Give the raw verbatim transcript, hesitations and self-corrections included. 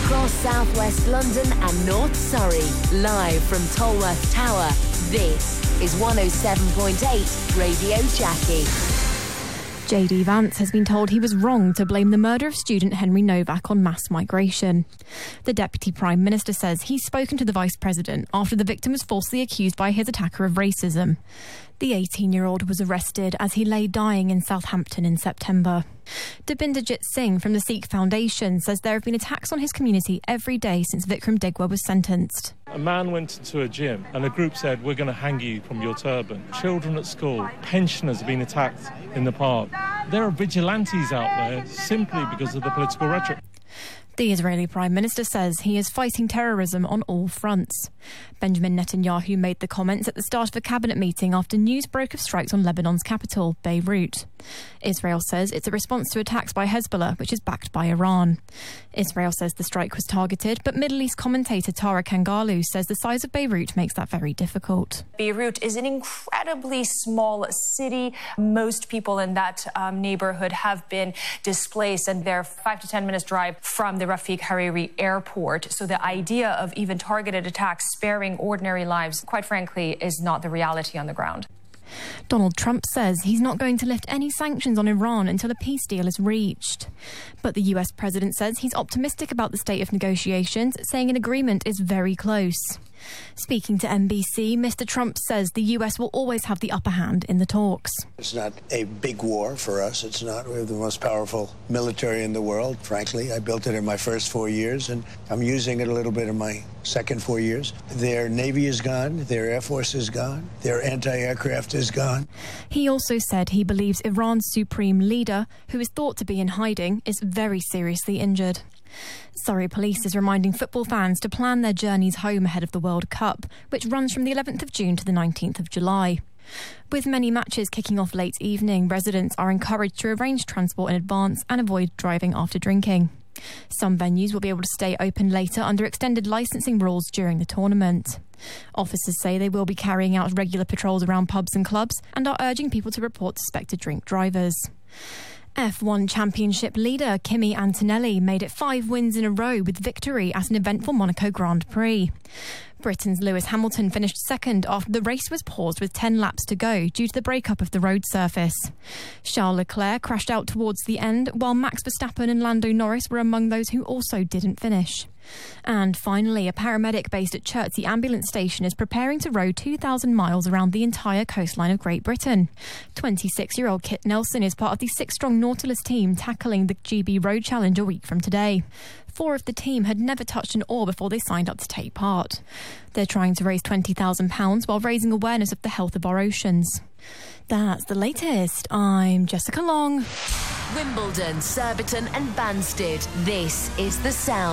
across southwest London and North Surrey. Live from Tolworth Tower, this is one oh seven point eight Radio Jackie. J D Vance has been told he was wrong to blame the murder of student Henry Novak on mass migration. The Deputy Prime Minister says he's spoken to the Vice President after the victim was falsely accused by his attacker of racism. The eighteen-year-old was arrested as he lay dying in Southampton in September. Debinderjit Singh from the Sikh Foundation says there have been attacks on his community every day since Vikram Digwa was sentenced. A man went into a gym and a group said, "We're going to hang you from your turban." Children at school, pensioners have been attacked in the park. There are vigilantes out there simply because of the political rhetoric. The Israeli Prime Minister says he is fighting terrorism on all fronts. Benjamin Netanyahu made the comments at the start of a cabinet meeting after news broke of strikes on Lebanon's capital, Beirut. Israel says it's a response to attacks by Hezbollah, which is backed by Iran. Israel says the strike was targeted, but Middle East commentator Tara Kangalu says the size of Beirut makes that very difficult. Beirut is an incredibly small city. Most people in that um, neighborhood have been displaced, and they're five to ten minutes drive from the Rafiq Hariri airport. So the idea of even targeted attacks sparing ordinary lives, quite frankly, is not the reality on the ground. Donald Trump says he's not going to lift any sanctions on Iran until a peace deal is reached. But the U S president says he's optimistic about the state of negotiations, saying an agreement is very close. Speaking to N B C, Mister Trump says the U S will always have the upper hand in the talks. It's not a big war for us. It's not. We have the most powerful military in the world, frankly. I built it in my first four years, and I'm using it a little bit in my second four years. Their Navy is gone. Their Air Force is gone. Their anti-aircraft is gone. He also said he believes Iran's supreme leader, who is thought to be in hiding, is very seriously injured. Surrey Police is reminding football fans to plan their journeys home ahead of the World Cup, which runs from the eleventh of June to the nineteenth of July. With many matches kicking off late evening, residents are encouraged to arrange transport in advance and avoid driving after drinking. Some venues will be able to stay open later under extended licensing rules during the tournament. Officers say they will be carrying out regular patrols around pubs and clubs and are urging people to report suspected drink drivers. F one Championship leader Kimi Antonelli made it five wins in a row with victory at an eventful Monaco Grand Prix. Britain's Lewis Hamilton finished second after the race was paused with ten laps to go due to the breakup of the road surface. Charles Leclerc crashed out towards the end, while Max Verstappen and Lando Norris were among those who also didn't finish. And finally, a paramedic based at Chertsey Ambulance Station is preparing to row two thousand miles around the entire coastline of Great Britain. twenty-six-year-old Kit Nelson is part of the six-strong Nautilus team tackling the G B Road Challenge a week from today. Four of the team had never touched an oar before they signed up to take part. They're trying to raise twenty thousand pounds while raising awareness of the health of our oceans. That's the latest. I'm Jessica Long. Wimbledon, Surbiton and Banstead. This is The Sound.